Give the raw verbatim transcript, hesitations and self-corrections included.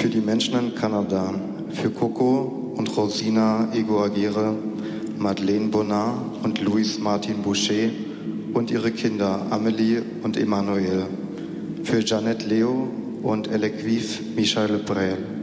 Für die Menschen in Kanada, für Coco und Rosina Egoagere, Madeleine Bonnard und Louis Martin Boucher und ihre Kinder Amelie und Emmanuel. Für Jeanette Leo und Elequive Michael Brel.